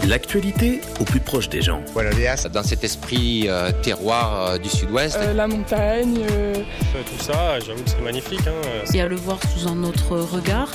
L'actualité au plus proche des gens. Dans cet esprit terroir du sud-ouest. La montagne. Tout ça, j'avoue que c'est magnifique. Et à le voir sous un autre regard.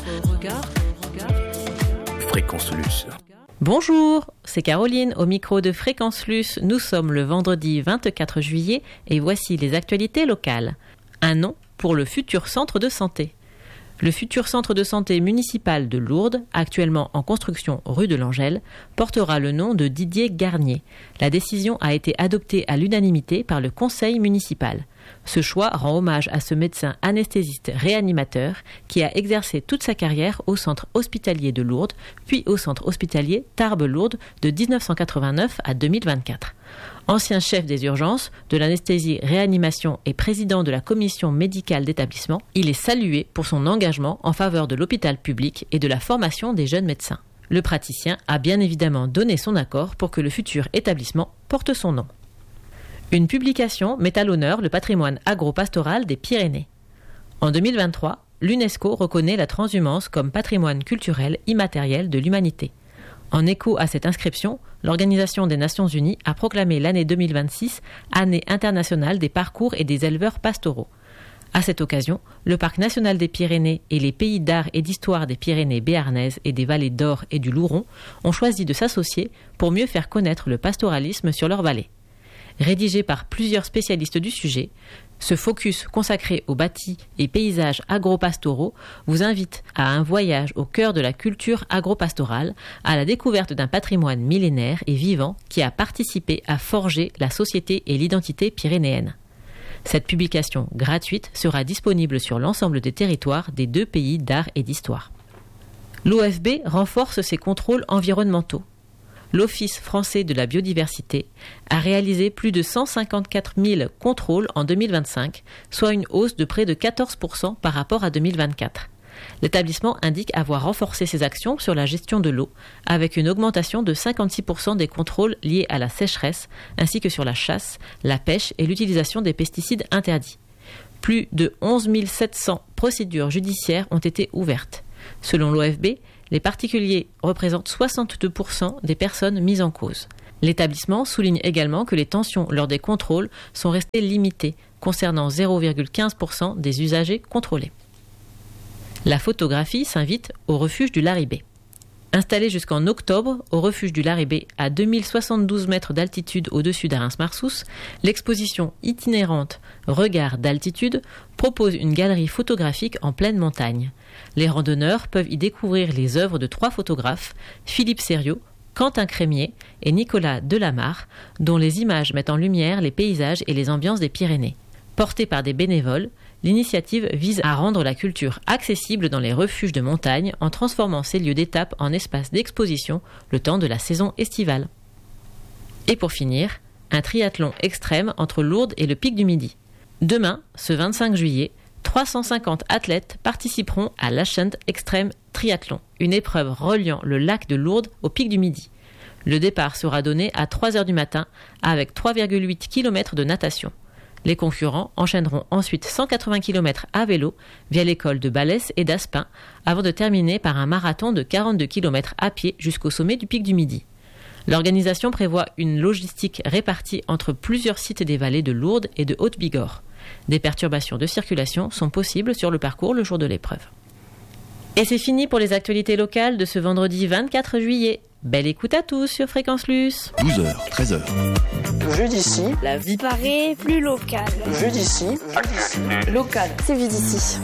Fréquence Luce. Bonjour, c'est Caroline au micro de Fréquence Luce. Nous sommes le vendredi 24 juillet et voici les actualités locales. Un nom pour le futur centre de santé. Le futur centre de santé municipal de Lourdes, actuellement en construction rue de l'Angelle, portera le nom de Didier Garnier. La décision a été adoptée à l'unanimité par le conseil municipal. Ce choix rend hommage à ce médecin anesthésiste réanimateur qui a exercé toute sa carrière au centre hospitalier de Lourdes, puis au centre hospitalier Tarbes-Lourdes de 1989 à 2024. Ancien chef des urgences, de l'anesthésie-réanimation et président de la commission médicale d'établissement, il est salué pour son engagement en faveur de l'hôpital public et de la formation des jeunes médecins. Le praticien a bien évidemment donné son accord pour que le futur établissement porte son nom. Une publication met à l'honneur le patrimoine agro-pastoral des Pyrénées. En 2023, l'UNESCO reconnaît la transhumance comme patrimoine culturel immatériel de l'humanité. En écho à cette inscription, l'Organisation des Nations Unies a proclamé l'année 2026 Année internationale des parcours et des éleveurs pastoraux. À cette occasion, le Parc national des Pyrénées et les pays d'art et d'histoire des Pyrénées béarnaises et des vallées d'Or et du Louron ont choisi de s'associer pour mieux faire connaître le pastoralisme sur leur vallée. Rédigé par plusieurs spécialistes du sujet, ce focus consacré aux bâtis et paysages agro-pastoraux vous invite à un voyage au cœur de la culture agro-pastorale, à la découverte d'un patrimoine millénaire et vivant qui a participé à forger la société et l'identité pyrénéenne. Cette publication gratuite sera disponible sur l'ensemble des territoires des 2 pays d'art et d'histoire. L'OFB renforce ses contrôles environnementaux. L'Office français de la biodiversité a réalisé plus de 154 000 contrôles en 2025, soit une hausse de près de 14% par rapport à 2024. L'établissement indique avoir renforcé ses actions sur la gestion de l'eau, avec une augmentation de 56% des contrôles liés à la sécheresse, ainsi que sur la chasse, la pêche et l'utilisation des pesticides interdits. Plus de 11 700 procédures judiciaires ont été ouvertes. Selon l'OFB, les particuliers représentent 62% des personnes mises en cause. L'établissement souligne également que les tensions lors des contrôles sont restées limitées, concernant 0,15% des usagers contrôlés. La photographie s'invite au refuge du Larribé. Installé jusqu'en octobre au refuge du Larribé à 2072 mètres d'altitude au-dessus d'Arens-Marsous, l'exposition itinérante Regard d'altitude propose une galerie photographique en pleine montagne. Les randonneurs peuvent y découvrir les œuvres de 3 photographes, Philippe Sériot, Quentin Crémier et Nicolas Delamarre, dont les images mettent en lumière les paysages et les ambiances des Pyrénées. Portée par des bénévoles, l'initiative vise à rendre la culture accessible dans les refuges de montagne en transformant ces lieux d'étape en espaces d'exposition le temps de la saison estivale. Et pour finir, un triathlon extrême entre Lourdes et le Pic du Midi. Demain, ce 25 juillet, 350 athlètes participeront à l'Ashant Extreme Triathlon, une épreuve reliant le lac de Lourdes au Pic du Midi. Le départ sera donné à 3h du matin avec 3,8 km de natation. Les concurrents enchaîneront ensuite 180 km à vélo via l'école de Balès et d'Aspin avant de terminer par un marathon de 42 km à pied jusqu'au sommet du Pic du Midi. L'organisation prévoit une logistique répartie entre plusieurs sites des vallées de Lourdes et de Haute-Bigorre. Des perturbations de circulation sont possibles sur le parcours le jour de l'épreuve. Et c'est fini pour les actualités locales de ce vendredi 24 juillet. Belle écoute à tous sur Fréquence Luce. 12h, 13h. Vu d'ici, la vie paraît plus locale. Vu d'ici, local, c'est vu d'ici.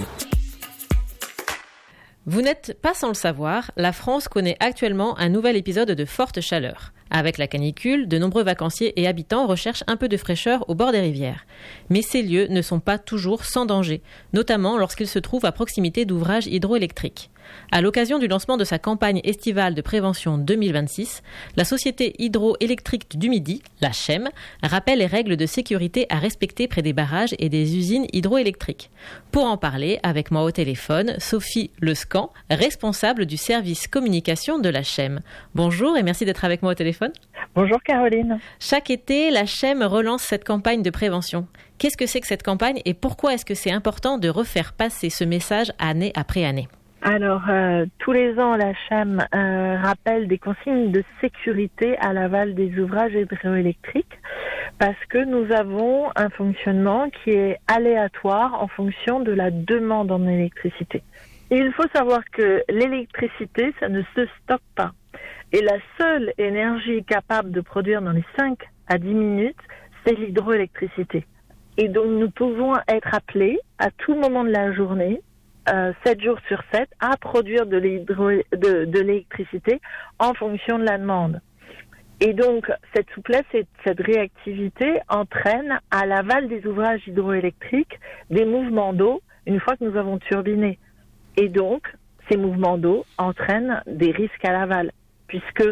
Vous n'êtes pas sans le savoir, la France connaît actuellement un nouvel épisode de forte chaleur. Avec la canicule, de nombreux vacanciers et habitants recherchent un peu de fraîcheur au bord des rivières. Mais ces lieux ne sont pas toujours sans danger, notamment lorsqu'ils se trouvent à proximité d'ouvrages hydroélectriques. À l'occasion du lancement de sa campagne estivale de prévention 2026, la Société hydroélectrique du Midi, la CHEM, rappelle les règles de sécurité à respecter près des barrages et des usines hydroélectriques. Pour en parler, avec moi au téléphone, Sophie Lescan, responsable du service communication de la CHEM. Bonjour et merci d'être avec moi au téléphone. Bonjour Caroline. Chaque été, la CHEM relance cette campagne de prévention. Qu'est-ce que c'est que cette campagne et pourquoi est-ce que c'est important de refaire passer ce message année après année ? Alors, tous les ans, la CHEM rappelle des consignes de sécurité à l'aval des ouvrages hydroélectriques parce que nous avons un fonctionnement qui est aléatoire en fonction de la demande en électricité. Et il faut savoir que l'électricité, ça ne se stocke pas. Et la seule énergie capable de produire dans les 5 à 10 minutes, c'est l'hydroélectricité. Et donc, nous pouvons être appelés à tout moment de la journée 7 jours sur 7 à produire de l'électricité en fonction de la demande. Et donc, cette souplesse et cette réactivité entraînent à l'aval des ouvrages hydroélectriques des mouvements d'eau une fois que nous avons turbiné. Et donc, ces mouvements d'eau entraînent des risques à l'aval, puisque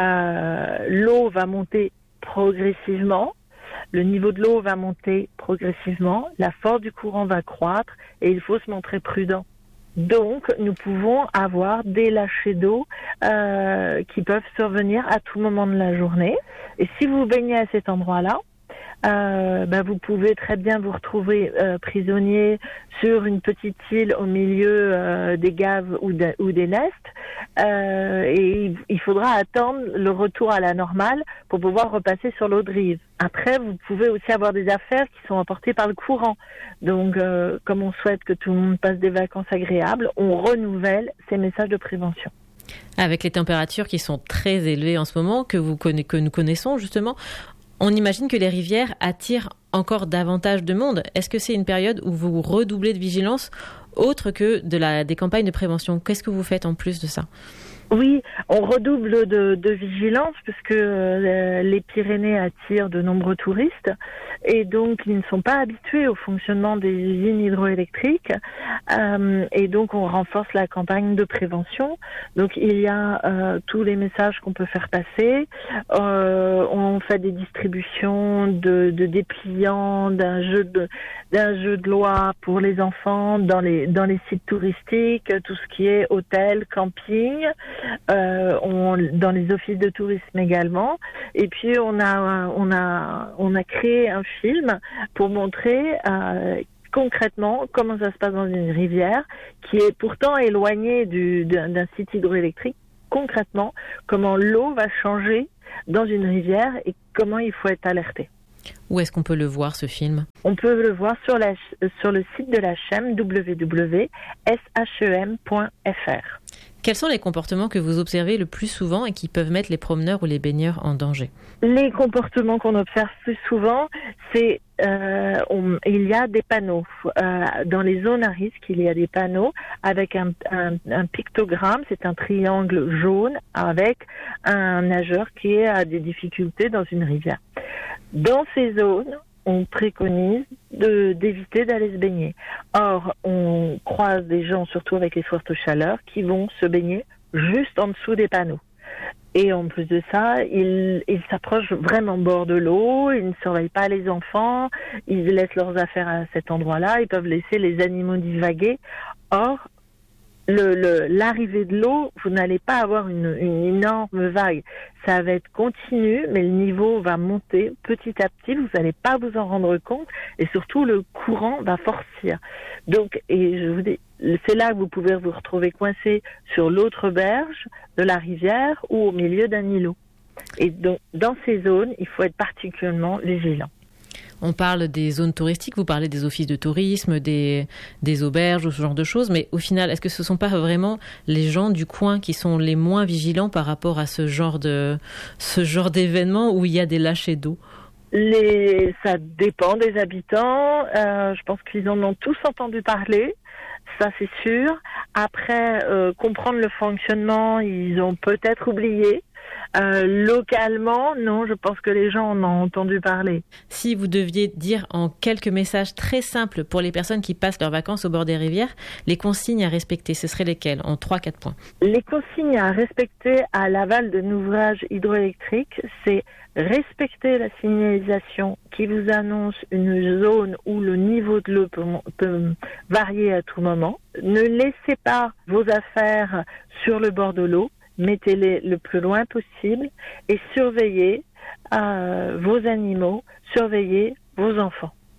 l'eau va monter progressivement, le niveau de l'eau va monter progressivement, la force du courant va croître et il faut se montrer prudent. Donc, nous pouvons avoir des lâchers d'eau qui peuvent survenir à tout moment de la journée. Et si vous baignez à cet endroit-là, vous pouvez très bien vous retrouver prisonnier sur une petite île au milieu des gaves ou des nestes. Et il faudra attendre le retour à la normale pour pouvoir repasser sur l'eau de rive. Après, vous pouvez aussi avoir des affaires qui sont emportées par le courant. Donc, comme on souhaite que tout le monde passe des vacances agréables, on renouvelle ces messages de prévention. Avec les températures qui sont très élevées en ce moment, que nous connaissons justement, on imagine que les rivières attirent encore davantage de monde. Est-ce que c'est une période où vous redoublez de vigilance autre que des campagnes de prévention? Qu'est-ce que vous faites en plus de ça? Oui, on redouble de vigilance puisque les Pyrénées attirent de nombreux touristes et donc ils ne sont pas habitués au fonctionnement des usines hydroélectriques et donc on renforce la campagne de prévention. Donc il y a tous les messages qu'on peut faire passer. On fait des distributions de dépliants, d'un jeu de loi pour les enfants dans les sites touristiques, tout ce qui est hôtel, camping. Dans les offices de tourisme également, et puis on a créé un film pour montrer concrètement comment ça se passe dans une rivière qui est pourtant éloignée d'un site hydroélectrique. Concrètement, comment l'eau va changer dans une rivière et comment il faut être alerté. Où est-ce qu'on peut le voir, ce film? On peut le voir sur le site de la CHEM, www.schem.fr. Quels sont les comportements que vous observez le plus souvent et qui peuvent mettre les promeneurs ou les baigneurs en danger? Les comportements qu'on observe plus souvent, c'est il y a des panneaux. Dans les zones à risque, il y a des panneaux avec un pictogramme, c'est un triangle jaune avec un nageur qui a des difficultés dans une rivière. Dans ces zones, on préconise d'éviter d'aller se baigner. Or, on croise des gens, surtout avec les fortes chaleurs, qui vont se baigner juste en dessous des panneaux. Et en plus de ça, ils s'approchent vraiment au bord de l'eau, ils ne surveillent pas les enfants, ils laissent leurs affaires à cet endroit-là, ils peuvent laisser les animaux divaguer. Or, l'arrivée de l'eau, vous n'allez pas avoir une énorme vague. Ça va être continu, mais le niveau va monter petit à petit. Vous n'allez pas vous en rendre compte, et surtout le courant va forcir. Donc, et je vous dis, c'est là que vous pouvez vous retrouver coincé sur l'autre berge de la rivière ou au milieu d'un îlot. Et donc, dans ces zones, il faut être particulièrement vigilant. On parle des zones touristiques, vous parlez des offices de tourisme, des auberges ou ce genre de choses, mais au final, est-ce que ce ne sont pas vraiment les gens du coin qui sont les moins vigilants par rapport à ce genre d'événement où il y a des lâchers d'eau? Ça dépend des habitants. Je pense qu'ils en ont tous entendu parler. Ça, c'est sûr. Après, comprendre le fonctionnement, ils ont peut-être oublié. Localement, non, je pense que les gens en ont entendu parler. Si vous deviez dire en quelques messages très simples pour les personnes qui passent leurs vacances au bord des rivières, les consignes à respecter, ce seraient lesquelles en 3-4 points? Les consignes à respecter à l'aval d'un ouvrage hydroélectrique, c'est respecter la signalisation qui vous annonce une zone où le niveau de l'eau peut varier à tout moment. Ne laissez pas vos affaires sur le bord de l'eau. Mettez-les le plus loin possible et surveillez vos animaux, surveillez vos enfants.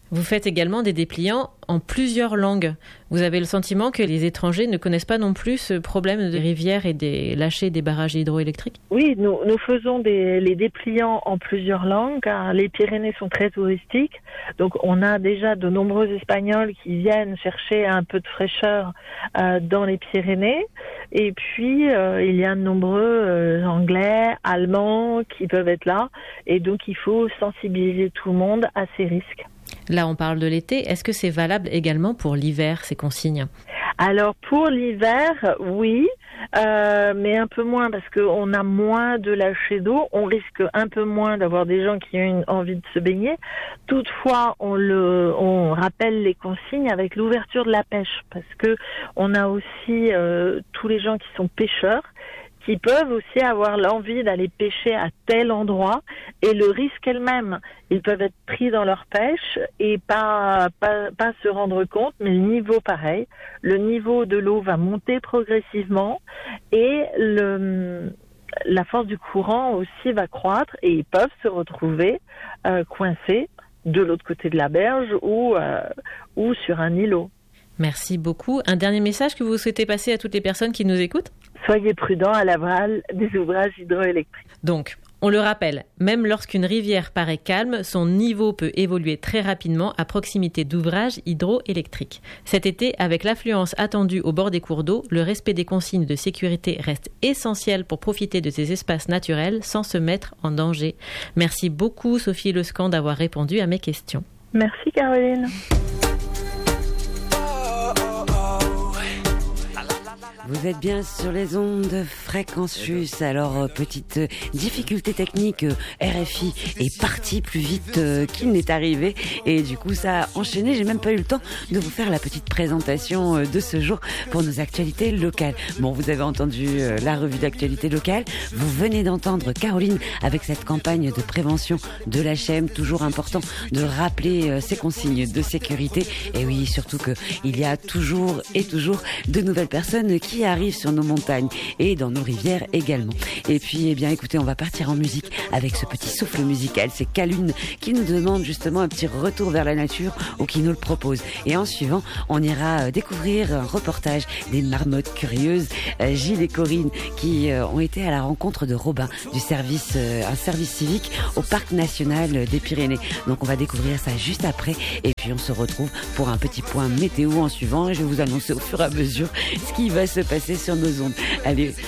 Vous faites également des dépliants en plusieurs langues. Vous avez le sentiment que les étrangers ne connaissent pas non plus ce problème des rivières et des lâchers des barrages hydroélectriques? Oui, nous faisons les dépliants en plusieurs langues, car les Pyrénées sont très touristiques. Donc on a déjà de nombreux Espagnols qui viennent chercher un peu de fraîcheur dans les Pyrénées. Et puis il y a de nombreux Anglais, Allemands qui peuvent être là. Et donc il faut sensibiliser tout le monde à ces risques. Là, on parle de l'été. Est-ce que c'est valable également pour l'hiver, ces consignes? Alors, pour l'hiver, oui, mais un peu moins parce qu'on a moins de lâcher d'eau. On risque un peu moins d'avoir des gens qui ont envie de se baigner. Toutefois, on rappelle les consignes avec l'ouverture de la pêche parce que on a aussi tous les gens qui sont pêcheurs qui peuvent aussi avoir l'envie d'aller pêcher à tel endroit et le risque elle-même. Ils peuvent être pris dans leur pêche et pas se rendre compte, mais le niveau pareil. Le niveau de l'eau va monter progressivement et la force du courant aussi va croître et ils peuvent se retrouver coincés de l'autre côté de la berge ou sur un îlot. Merci beaucoup. Un dernier message que vous souhaitez passer à toutes les personnes qui nous écoutent? Soyez prudents à l'aval des ouvrages hydroélectriques. Donc, on le rappelle, même lorsqu'une rivière paraît calme, son niveau peut évoluer très rapidement à proximité d'ouvrages hydroélectriques. Cet été, avec l'affluence attendue au bord des cours d'eau, le respect des consignes de sécurité reste essentiel pour profiter de ces espaces naturels sans se mettre en danger. Merci beaucoup Sophie Lescan d'avoir répondu à mes questions. Merci Caroline. Vous êtes bien sur les ondes de Fréquence Plus. Alors, petite difficulté technique, RFI est parti plus vite qu'il n'est arrivé. Et du coup, ça a enchaîné. J'ai même pas eu le temps de vous faire la petite présentation de ce jour pour nos actualités locales. Bon, vous avez entendu la revue d'actualité locale. Vous venez d'entendre Caroline avec cette campagne de prévention de l'HM. Toujours important de rappeler ces consignes de sécurité. Et oui, surtout que il y a toujours de nouvelles personnes qui arrivent sur nos montagnes et dans nos rivières également. Et puis, eh bien, écoutez, on va partir en musique avec ce petit souffle musical. C'est Calune qui nous demande justement un petit retour vers la nature ou qui nous le propose. Et en suivant, on ira découvrir un reportage des marmottes curieuses, Gilles et Corinne, qui ont été à la rencontre de Robin du service, un service civique au Parc National des Pyrénées. Donc, on va découvrir ça juste après. Et puis, on se retrouve pour un petit point météo en suivant. Et je vais vous annoncer au fur et à mesure ce qui va se passer sur nos ondes. Allez,